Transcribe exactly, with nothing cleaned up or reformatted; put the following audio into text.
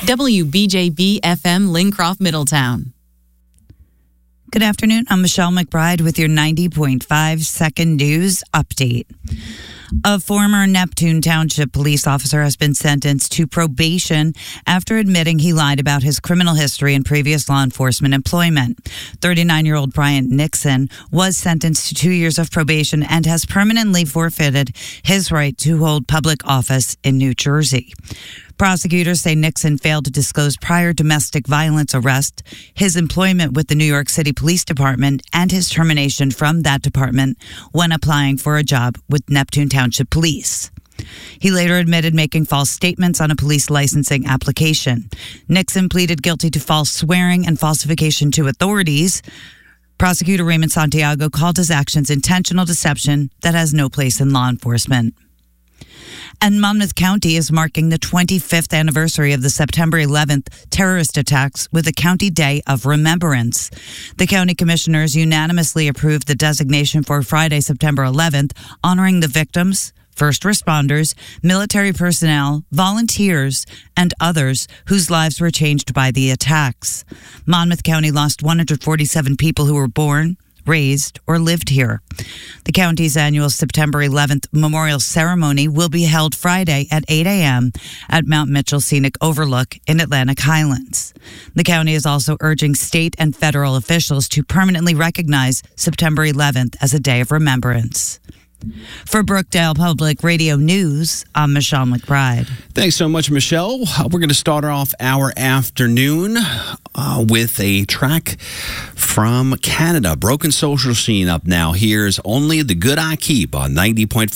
W B J B F M Lincroft, Middletown. Good afternoon. I'm Michelle McBride with your ninety point five second news update. A former Neptune Township police officer has been sentenced to probation after admitting he lied about his criminal history and previous law enforcement employment. thirty-nine-year-old Bryant Nixon was sentenced to two years of probation and has permanently forfeited his right to hold public office in New Jersey. Prosecutors say Nixon failed to disclose prior domestic violence arrest, his employment with the New York City Police Department, and his termination from that department when applying for a job with Neptune Township Police. He later admitted making false statements on a police licensing application. Nixon pleaded guilty to false swearing and falsification to authorities. Prosecutor Raymond Santiago called his actions intentional deception that has no place in law enforcement. And Monmouth County is marking the twenty-fifth anniversary of the September eleventh terrorist attacks with a County Day of Remembrance. The county commissioners unanimously approved the designation for Friday, September eleventh, honoring the victims, first responders, military personnel, volunteers, and others whose lives were changed by the attacks. Monmouth County lost one hundred forty-seven people who were born, raised, or lived here. The county's annual September eleventh memorial ceremony will be held Friday at eight a.m. at Mount Mitchell Scenic Overlook in Atlantic Highlands. The county is also urging state and federal officials to permanently recognize September eleventh as a day of remembrance. For Brookdale Public Radio News, I'm Michelle McBride. Thanks so much, Michelle. Uh, we're going to start off our afternoon uh, with a track from Canada. Broken Social Scene up now. Here's Only the Good I Keep on ninety point five.